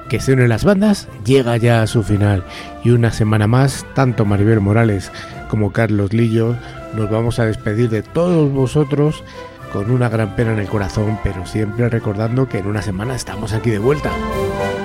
que se unen las bandas llega ya a su final y una semana más, tanto Maribel Morales como Carlos Lillo nos vamos a despedir de todos vosotros con una gran pena en el corazón, pero siempre recordando que en una semana estamos aquí de vuelta.